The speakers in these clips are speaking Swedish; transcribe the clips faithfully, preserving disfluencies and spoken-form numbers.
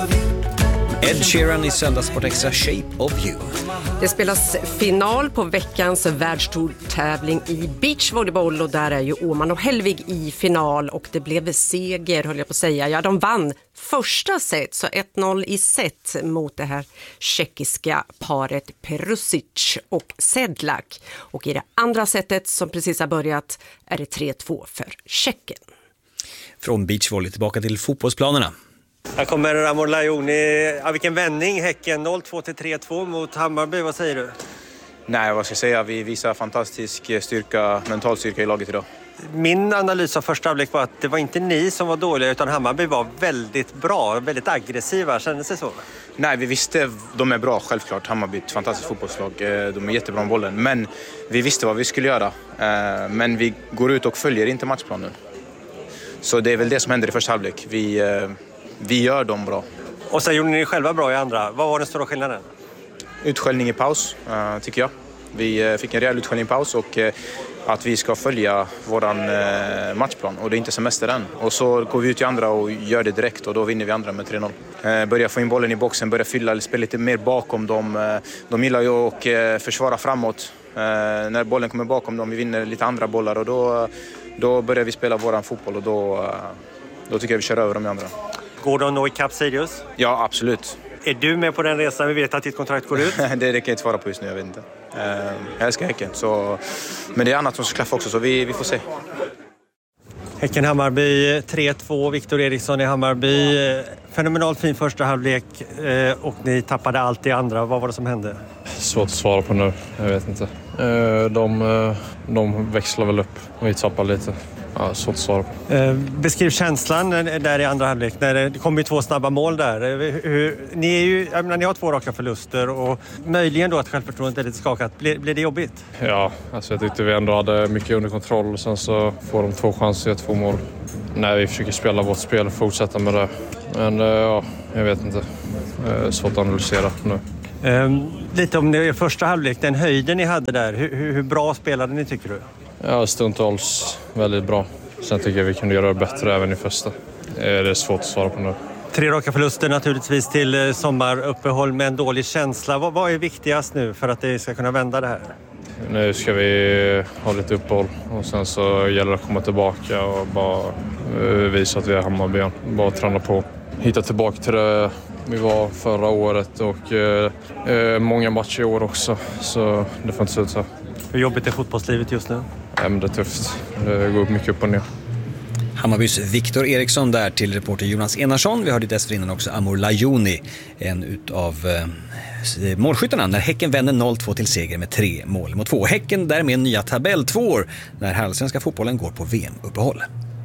Ed Sheeran i Söndagssport Extra, Shape of You. Det spelas final på veckans världstourtävling i beachvolleyboll och där är ju Åman och Hellvig i final och det blev seger, höll jag på att säga. Ja, de vann första set, så ett noll i set mot det här tjeckiska paret Perusic och Sedlak. Och i det andra setet som precis har börjat är det tre två för Tjeckien. Från beachvolley tillbaka till fotbollsplanerna. Här kommer Amor Lajoni. Ja, vilken vändning. Häcken noll två till tre två mot Hammarby. Vad säger du? Nej, vad ska jag säga? Vi visar fantastisk styrka, mental styrka i laget idag. Min analys av första halvlek var att det var inte ni som var dåliga utan Hammarby var väldigt bra, väldigt aggressiva. Kändes det så? Nej, vi visste de är bra, självklart. Hammarby är ett fantastiskt fotbollslag. De är jättebra om bollen. Men vi visste vad vi skulle göra. Men vi går ut och följer inte matchplanen. Så det är väl det som händer i första halvlek. Vi... Vi gör dem bra. Och sen gjorde ni själva bra i andra. Vad var den stora skillnaden? Utskällning i paus, uh, tycker jag. Vi uh, fick en rejäl utskällning i paus och uh, att vi ska följa våran uh, matchplan. Och det är inte semester än. Och så går vi ut i andra och gör det direkt och då vinner vi andra med tre noll. Uh, börjar få in bollen i boxen, börjar fylla eller spela lite mer bakom dem. Uh, de gillar ju att uh, försvara framåt. Uh, när bollen kommer bakom dem, vi vinner lite andra bollar och då, uh, då börjar vi spela våran fotboll och då, uh, då tycker jag vi kör över de andra. Går de att nå ikapp Sirius? Ja, absolut. Är du med på den resan? Vi vet att ditt kontrakt går ut. det, det kan jag inte svara på just nu, jag vet inte. Uh, jag älskar Häcken. Så... Men det är annat som ska klaffa också, så vi, vi får se. Häcken-Hammarby tre två, Viktor Eriksson i Hammarby. Fenomenalt fin första halvlek och ni tappade allt i andra. Vad var det som hände? Svårt att svara på nu, jag vet inte. De, de växlar väl upp och vi tappar lite. Ja, svårt att svara på. Beskriv känslan där i andra halvlek. Det kom ju två snabba mål där. Hur, ni, är ju, jag menar, ni har två raka förluster och möjligen då att självförtroendet är lite skakat. Blir, blir det jobbigt? Ja, alltså jag tyckte vi ändå hade mycket under kontroll och sen så får de två chanser, två mål. Nej, vi försöker spela vårt spel och fortsätta med det. Men ja, jag vet inte. Svårt att analysera nu. Um, lite om det första halvlek, den höjden ni hade där. Hur, hur, hur bra spelade ni tycker du? Ja, stundtals väldigt bra. Sen tycker jag vi kunde göra det bättre även i första. Det är svårt att svara på nu. Tre raka förluster naturligtvis till sommaruppehåll med en dålig känsla. Vad, vad är viktigast nu för att det ska kunna vända det här? Nu ska vi ha lite uppehåll och sen så gäller det att komma tillbaka och bara visa att vi är Hammarby. Bara träna på. Hitta tillbaka till det vi var förra året och eh, många matcher i år också. Så det får inte se ut så. Hur jobbigt är fotbollslivet just nu? Ja, men det är tufft. Det går mycket upp och ner. Hammarbys Viktor Eriksson där till reporter Jonas Enarsson. Vi hörde dessförinnan också Amor Lajoni, en utav eh, målskyttarna när Häcken vände noll två till seger med tre mål mot två. Häcken därmed nya tabell två år när allsvenska fotbollen går på V M-uppehåll.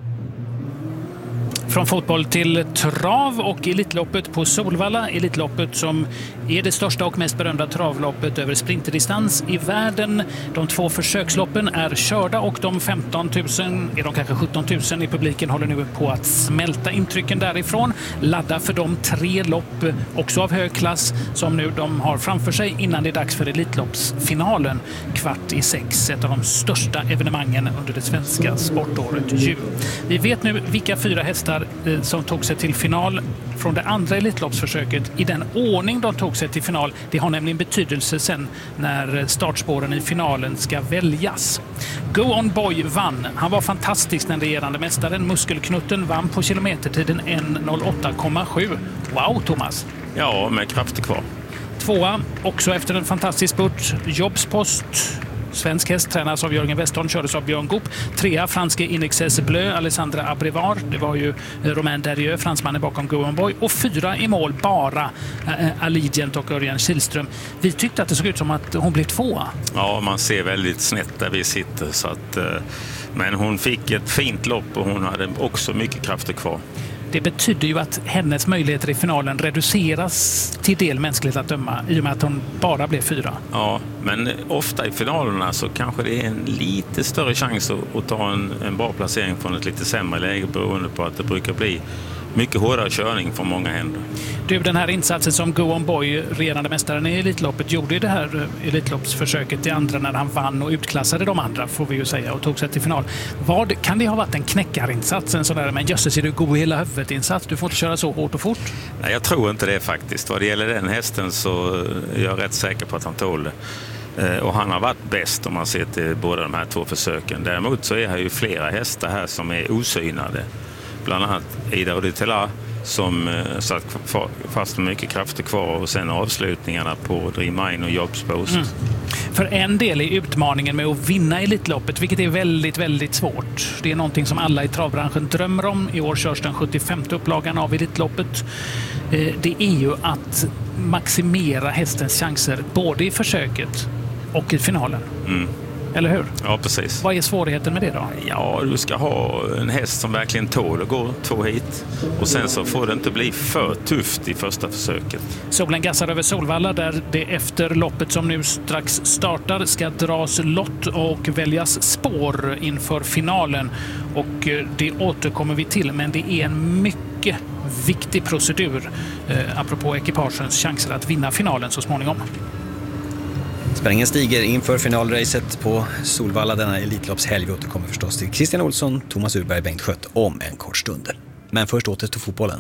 Från fotboll till trav och Elitloppet på Solvalla. Elitloppet som är det största och mest berömda travloppet över sprinterdistans i världen. De två försöksloppen är körda och de femton tusen, är de kanske sjutton tusen i publiken håller nu på att smälta intrycken därifrån. Ladda för de tre lopp, också av hög klass, som nu de har framför sig innan det är dags för Elitloppsfinalen. Kvart i sex, ett av de största evenemangen under det svenska sportåret ju. Vi vet nu vilka fyra hästar som tog sig till final från det andra Elitloppsförsöket i den ordning de tog sig till final. Det har nämligen betydelse sen när startspåren i finalen ska väljas. Go On Boy vann. Han var fantastisk, den regerande mästaren. Muskelknutten vann på kilometertiden en noll åtta komma sju. Wow, Thomas! Ja, med krafter kvar. Tvåa, också efter en fantastisk spurt. Jobspost. Svensk häst tränas av Jörgen Westholm, kördes av Björn Goop. Trea, franske Inexes Bleu, Alessandra Abrivard. Det var ju Romain Derrieux, fransmannen bakom Go On Boy. Och fyra i mål, bara äh, Allegiant och Örjan Kihlström. Vi tyckte att det såg ut som att hon blev tvåa. Ja, man ser väldigt snett där vi sitter. Så att, äh, men hon fick ett fint lopp och hon hade också mycket krafter kvar. Det betyder ju att hennes möjligheter i finalen reduceras till del mänskligt att döma i och med att hon bara blev fyra. Ja, men ofta i finalerna så kanske det är en lite större chans att, att ta en, en bra placering från ett lite sämre läge beroende på att det brukar bli mycket hårdare körning från många händer. Du, den här insatsen som Go On Boy, regerande mästaren i Elitloppet, gjorde i det här Elitloppsförsöket i andra när han vann och utklassade de andra, får vi ju säga, och tog sig till final. Vad kan det ha varit en knäckarinsats, en sån där, men jösses är du god i hela huvudet-insats, du får inte köra så hårt och fort? Nej, jag tror inte det faktiskt. Vad det gäller den hästen så är jag rätt säker på att han tål det. Och han har varit bäst om man ser till båda de här två försöken. Däremot så är det ju flera hästar här som är osynade. Bland annat Ida Oditela som satt fast med mycket krafter kvar, och sen avslutningarna på Dream Mine och Jobs Post. Mm. För en del är utmaningen med att vinna Elitloppet, vilket är väldigt, väldigt svårt. Det är någonting som alla i travbranschen drömmer om. I år körs den sjuttiofemte upplagan av Elitloppet. Det är ju att maximera hästens chanser både i försöket och i finalen. Mm. Eller hur? Ja, precis. Vad är svårigheten med det då? Ja, du ska ha en häst som verkligen tål att gå två hit. Och sen så får det inte bli för tufft i första försöket. Solen gassar över Solvalla där det efter loppet som nu strax startar ska dras lott och väljas spår inför finalen. Och det återkommer vi till, men det är en mycket viktig procedur eh, apropå ekipagens chanser att vinna finalen så småningom. Spänningen stiger inför finalracet på Solvalla denna Elitloppshelg. Vi återkommer förstås till Christian Olsson, Thomas Urberg, Bengt Schött om en kort stund. Men först åter till fotbollen.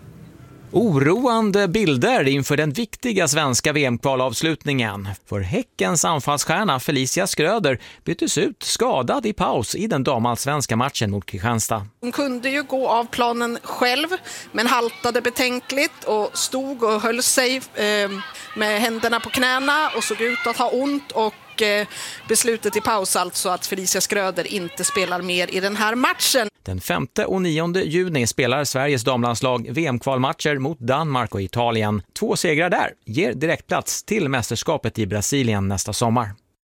Oroande bilder inför den viktiga svenska V M-kvalavslutningen. För Häckens anfallsstjärna Felicia Skröder byttes ut skadad i paus i den damallsvenska matchen mot Kristianstad. Hon kunde ju gå av planen själv, men haltade betänkligt och stod och höll sig eh, med händerna på knäna och såg ut att ha ont, och eh, beslutet i paus alltså att Felicia Skröder inte spelar mer i den här matchen. Den femte och nionde juni spelar Sveriges damlandslag V M-kvalmatcher mot Danmark och Italien. Två segrar där ger direktplats till mästerskapet i Brasilien nästa sommar.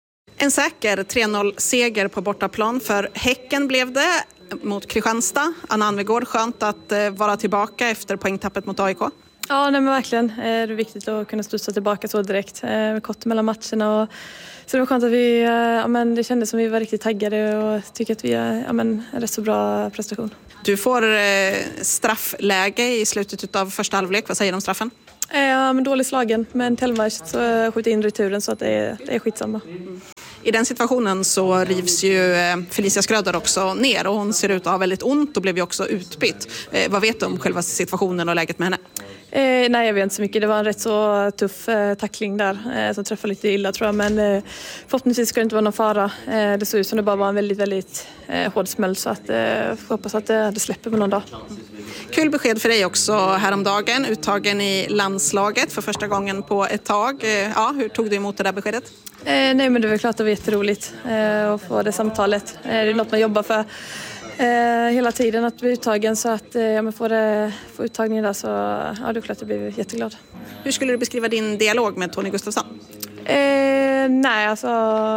En säker tre noll-seger på bortaplan för Häcken blev det mot Kristianstad. Anna Anvegård, skönt att eh, vara tillbaka efter poängtappet mot A I K. Ja, nej, men verkligen. Det är viktigt att kunna studsa tillbaka så direkt. Kort mellan matcherna. Och så det var skönt att vi, ja, men det kändes som vi var riktigt taggade och tycker att vi är, ja, men, en rätt så bra prestation. Du får eh, straffläge i slutet av första halvlek. Vad säger du om straffen? Ja, men dålig slagen. Men Telmark så skjuter in returen så att det är, det är skitsamma. I den situationen så rivs ju Felicia Skröder också ner, och hon ser ut att ha väldigt ont och blev ju också utbytt. Eh, vad vet du om själva situationen och läget med henne? Eh, nej, jag vet inte så mycket. Det var en rätt så tuff eh, tackling där eh, som träffade lite illa, tror jag. Men eh, förhoppningsvis ska det inte vara någon fara. Eh, det såg ut som det bara var en väldigt, väldigt eh, hård smäll, så att eh, hoppas att det, det släpper på någon dag. Kul besked för dig också häromdagen. Uttagen i landslaget för första gången på ett tag. Eh, ja, hur tog du emot det där beskedet? Eh, nej, men det var klart att det var jätteroligt eh, att få det samtalet. Eh, det är något man jobbar för eh, hela tiden, att bli uttagen, så att eh, ja, man får, det, får uttagningen där, så ja, det är klart att jag blir jätteglad. Hur skulle du beskriva din dialog med Tony Gustafsson? Eh, nej, alltså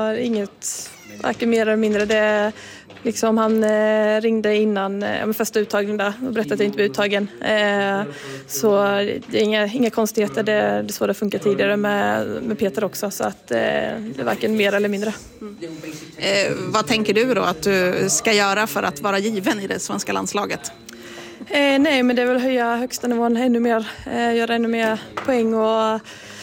inget, varken mer eller mindre. Det liksom, han eh, ringde innan eh, första uttagningen där och berättade att jag inte blev uttagen. Eh, så det är inga, inga konstigheter. Det, det är så det funkar tidigare med, med Peter också, så att eh, det är varken mer eller mindre. Mm. Eh, vad tänker du då att du ska göra för att vara given i det svenska landslaget? Eh, nej, men det är väl höja högsta nivån ännu mer, eh, göra ännu mer poäng och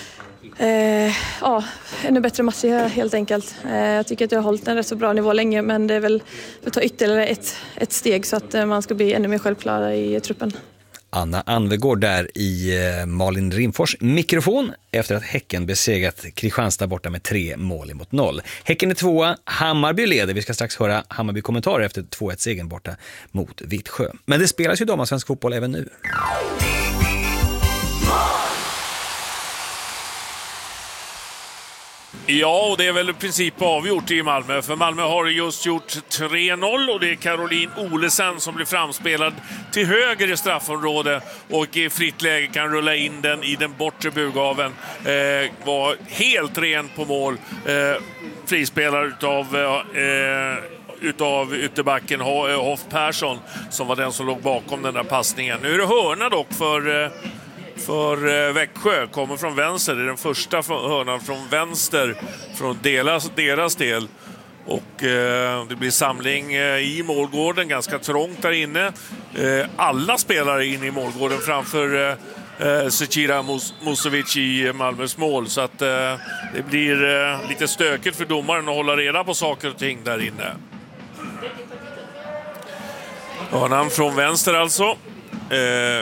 Eh, ja, ännu bättre matcher helt enkelt. Eh, jag tycker att jag har hållit en rätt så bra nivå länge, men det är väl att ta ytterligare ett, ett steg så att eh, man ska bli ännu mer självklara i truppen. Anna Anvegård där i eh, Malin Rimfors mikrofon efter att Häcken besegrat Kristianstad borta med tre mål mot noll. Häcken är tvåa, Hammarby leder. Vi ska strax höra Hammarby-kommentarer efter två ett-segern borta mot Vittsjö. Men det spelas ju damallsvensk fotboll även nu. Ja, och det är väl i princip avgjort i Malmö. För Malmö har just gjort tre noll och det är Caroline Olesen som blir framspelad till höger i straffområde och i fritt läge kan rulla in den i den bortre burgaveln. Eh, var helt ren på mål. Eh, frispelare utav... Eh, utav ytterbacken Hoff Persson som var den som låg bakom den där passningen. Nu är det hörna dock för... Eh, för Växjö, kommer från vänster. Det är den första hörnan från vänster från deras, deras del. Och eh, det blir samling eh, i målgården, ganska trångt där inne. Eh, alla spelare in i målgården framför, eh, eh, Zecira Musovic i Malmös mål. Så att eh, det blir eh, lite stökigt för domaren att hålla reda på saker och ting där inne. Hörnan från vänster alltså. Eh,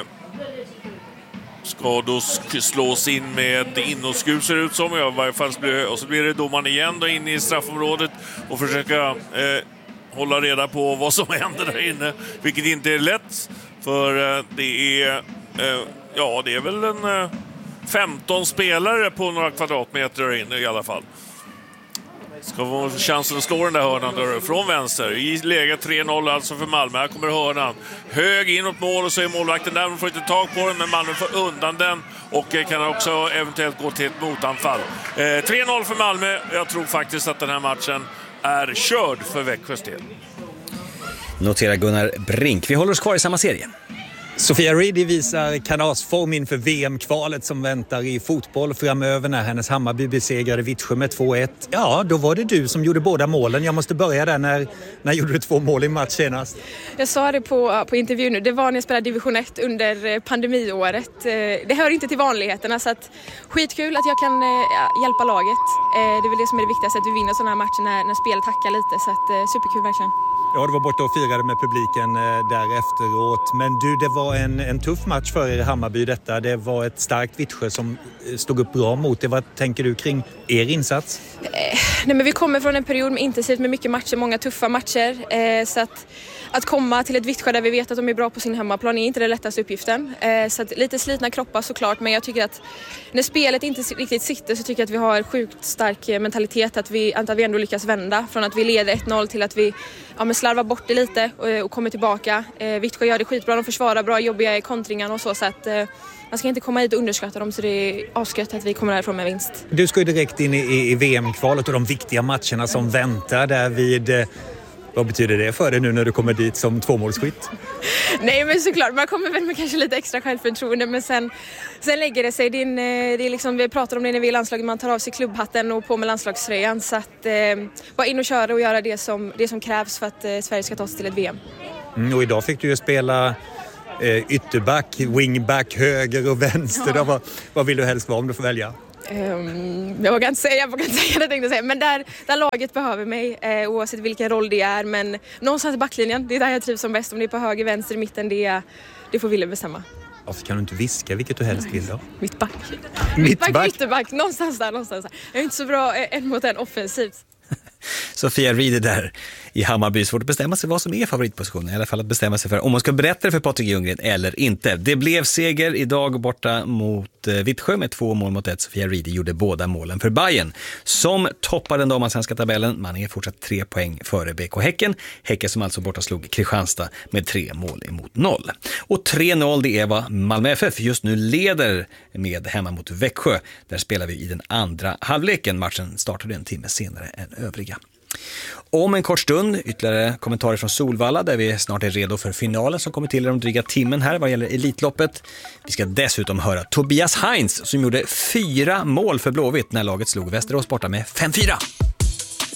ska då slås in med inoskur ser det ut som. Ja, i varje fall blir, och så blir det domaren igen då in i straffområdet och försöka eh, hålla reda på vad som händer där inne. Vilket inte är lätt. För eh, det är eh, ja, det är väl en eh, femton spelare på några kvadratmeter där inne i alla fall. Ska få chansen att slå den där hörnan där från vänster. I läge tre noll alltså för Malmö. Här kommer hörnan. Hög inåt mål och så är målvakten där. Man får inte tag på den men Malmö får undan den. Och kan också eventuellt gå till ett motanfall. Eh, tre noll för Malmö. Jag tror faktiskt att den här matchen är körd för Växjös del. Noterar Gunnar Brink. Vi håller oss kvar i samma serie. Sofia Reedy visar kanasform inför V M-kvalet som väntar i fotboll framöver när hennes Hammarby besegrade Vittsjö med två ett. Ja, då var det du som gjorde båda målen. Jag måste börja där. När, när gjorde du två mål i match senast? Jag sa det på, på intervjun nu. Det var när jag spelade division ett under pandemiåret. Det hör inte till vanligheterna så att skitkul att jag kan hjälpa laget. Det är väl det som är det viktigaste, att vi vinner sådana här matcher när, när spelet hackar lite. Så att, superkul verkligen. Ja, du var borta och firade med publiken eh, där efteråt. Men du, det var en, en tuff match för er i Hammarby detta. Det var ett starkt Vittsjö som stod upp bra mot det. Vad tänker du kring er insats? Eh, nej, men vi kommer från en period med intensivt med mycket matcher, många tuffa matcher. Eh, så att, att komma till ett Vittsjö där vi vet att de är bra på sin hemmaplan är inte den lättaste uppgiften. Eh, så att lite slitna kroppar såklart. Men jag tycker att när spelet inte riktigt sitter så tycker jag att vi har sjukt stark mentalitet. Att vi, att vi ändå lyckas vända från att vi leder ett noll till att vi ja, men slarvar bort det lite och, och kommer tillbaka. Eh, Vittsjö gör det skitbra, de försvarar bra, jobbiga i kontringarna och så. Så att eh, man ska inte komma hit och underskatta dem, så det är asgött att vi kommer härifrån med vinst. Du ska ju direkt in i, i, i V M-kvalet och de viktiga matcherna som väntar där vid... Eh, vad betyder det för dig nu när du kommer dit som tvåmålsskytt? Nej, men såklart, man kommer väl med kanske lite extra självförtroende, men sen, sen lägger det sig. Det är, en, det är liksom, vi pratar om det när vi är i landslaget, man tar av sig klubbhatten och på med landslagströjan. Så att eh, bara in och köra och göra det som, det som krävs för att eh, Sverige ska ta sig till ett V M. Mm, och idag fick du ju spela eh, ytterback, wingback, höger och vänster. Ja. Vad, vad vill du helst vara om du får välja? Um, jag vågar inte säga, jag vågar inte säga det jag tänkte säga. Men där, där laget behöver mig, eh, oavsett vilken roll det är. Men någonstans i backlinjen, det är där jag trivs som bäst. Om det är på höger, vänster, i mitten, det, det får Wille bestämma. Varför kan du inte viska vilket du helst vill då? Mittback. Mittback, Mittback, ytterback, någonstans där, någonstans där. Jag är inte så bra en mot en offensivt. Sofia Reedy där i Hammarby. Svårt att bestämma sig vad som är favoritpositionen. I alla fall att bestämma sig för om man ska berätta det för Patrik Ljunggren eller inte. Det blev seger idag borta mot Vittsjö med två mål mot ett. Sofia Reedy gjorde båda målen för Bayern som toppar den damallsvenska tabellen. Man är fortsatt tre poäng före B K Häcken. Häcken som alltså borta slog Kristianstad med tre mål emot noll. Och tre noll, det är vad Malmö F F just nu leder med hemma mot Växjö. Där spelar vi i den andra halvleken. Matchen startade en timme senare än övriga. Om en kort stund ytterligare kommentarer från Solvalla där vi snart är redo för finalen som kommer till i de dryga timmen här vad gäller Elitloppet. Vi ska dessutom höra Tobias Heinz som gjorde fyra mål för Blåvitt när laget slog Västerås borta med fem fyra.